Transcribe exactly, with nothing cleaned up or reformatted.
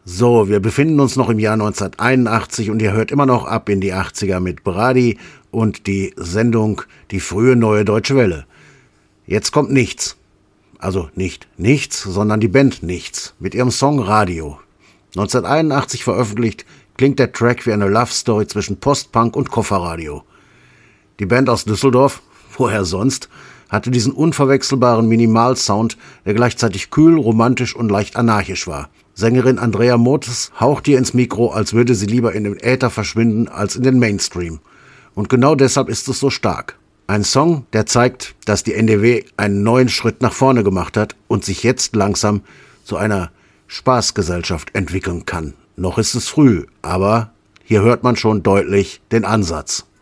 So, wir befinden uns noch im Jahr neunzehnhunderteinundachtzig und ihr hört immer noch ab in die achtziger mit Brady und die Sendung Die frühe neue Deutsche Welle. Jetzt kommt Nichts. Also nicht Nichts, sondern die Band Nichts mit ihrem Song Radio. neunzehnhunderteinundachtzig veröffentlicht, klingt der Track wie eine Love-Story zwischen Postpunk und Kofferradio. Die Band aus Düsseldorf, woher sonst, hatte diesen unverwechselbaren Minimalsound, der gleichzeitig kühl, romantisch und leicht anarchisch war. Sängerin Andrea Motes haucht ihr ins Mikro, als würde sie lieber in den Äther verschwinden als in den Mainstream. Und genau deshalb ist es so stark. Ein Song, der zeigt, dass die N D W einen neuen Schritt nach vorne gemacht hat und sich jetzt langsam zu einer Spaßgesellschaft entwickeln kann. Noch ist es früh, aber hier hört man schon deutlich den Ansatz.